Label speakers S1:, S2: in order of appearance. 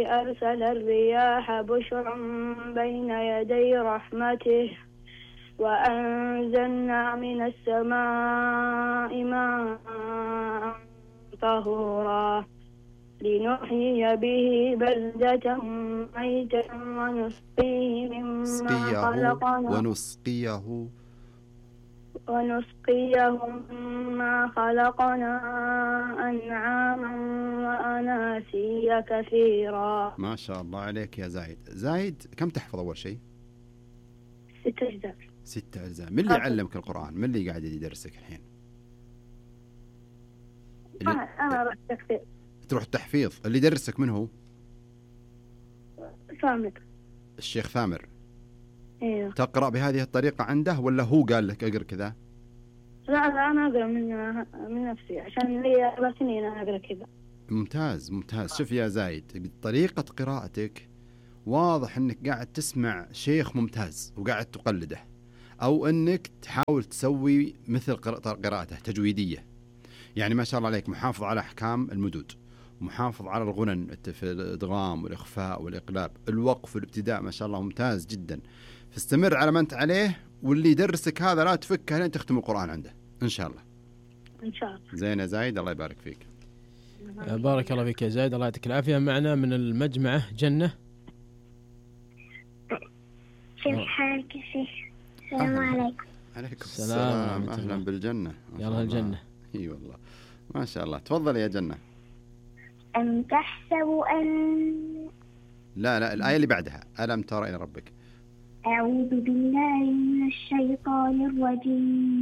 S1: أرسل الرياح بشرا بين يدي رحمته وأنزلنا من السماء ماء طهورا لنحيي به بلدة ميتا ونسقيه مما خلقنا أنعاما وأناسيا كثيرا.
S2: ما شاء الله عليك يا زايد. كم تحفظ أول شيء؟
S1: 6 أجزاء.
S2: 6 أجزاء. من اللي علمك القرآن؟ من اللي قاعد يدرسك الحين؟
S1: أنا رحت تحفيظ.
S2: تروح تحفيظ. اللي يدرسك من هو؟
S1: ثامر.
S2: الشيخ ثامر.
S1: ايوه.
S2: تقرأ بهذه الطريقة عنده ولا هو قال لك اقرأ كذا؟
S1: لا أنا أقرأ من نفسي عشان لي 4 سنين أنا أقرأ كذا.
S2: ممتاز. شوف يا زايد، طريقة قراءتك واضح أنك قاعد تسمع شيخ ممتاز وقاعد تقلده، أو أنك تحاول تسوي مثل قراءته تجويدية. يعني ما شاء الله عليك محافظ على أحكام المدود، محافظ على الغنن في الإدغام والإخفاء والإقلاب، الوقف والابتداء، ما شاء الله ممتاز جدا. فاستمر على ما أنت عليه، واللي يدرسك هذا لا تفكه لين تختم القرآن عنده إن شاء الله.
S1: إن شاء الله.
S2: زين يا زايد، الله يبارك فيك.
S3: بارك الله فيك يا زايد، الله يعطيك العافية. معنا من المجمعة جنة.
S4: كيف حالك يا شيخ؟ السلام عليكم.
S2: عليكم السلام. أهلا بالجنة.
S3: يلا الجنة.
S2: اي والله ما شاء الله. تفضل يا جنة.
S4: أم تحسب أن
S2: لا الآية اللي بعدها، ألم تر إلى ربك.
S4: أعوذ بالله من الشيطان الرجيم.